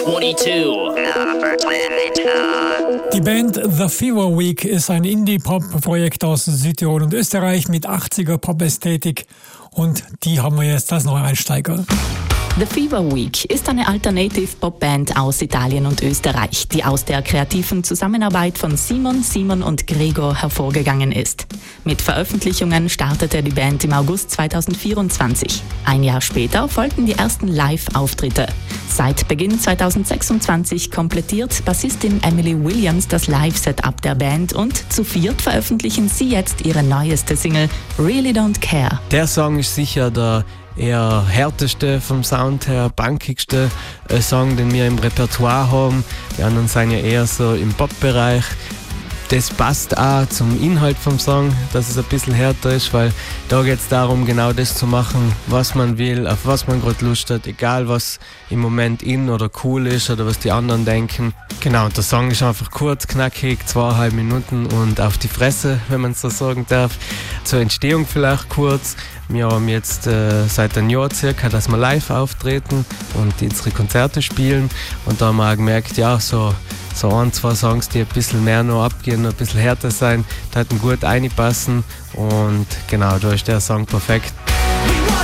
22. Number 22. Die Band The Fever Week ist ein Indie-Pop-Projekt aus Südtirol und Österreich mit 80er-Pop-Ästhetik und die haben wir jetzt als Neueinsteiger. The Fever Week ist eine Alternative-Pop-Band aus Italien und Österreich, die aus der kreativen Zusammenarbeit von Simon und Gregor hervorgegangen ist. Mit Veröffentlichungen startete die Band im August 2024. Ein Jahr später folgten die ersten Live-Auftritte. Seit Beginn 2026 komplettiert Bassistin Emily Williams das Live-Setup der Band und zu viert veröffentlichen sie jetzt ihre neueste Single Really Don't Care. Der Song ist sicher der eher härteste vom Sound her, punkigste Song, den wir im Repertoire haben. Die anderen sind ja eher so im Pop-Bereich. Das passt auch zum Inhalt vom Song, dass es ein bisschen härter ist, weil da geht es darum, genau das zu machen, was man will, auf was man gerade Lust hat, egal was im Moment in oder cool ist oder was die anderen denken. Genau, und der Song ist einfach kurz, knackig, 2,5 Minuten und auf die Fresse, wenn man so sagen darf. Zur Entstehung vielleicht kurz. Wir haben jetzt seit einem Jahr circa, dass wir live auftreten und unsere Konzerte spielen. Und da haben wir auch gemerkt, ja, so ein, zwei Songs, die ein bisschen mehr noch abgehen, ein bisschen härter sein, die hätten gut reinpassen. Und genau, da ist der Song perfekt.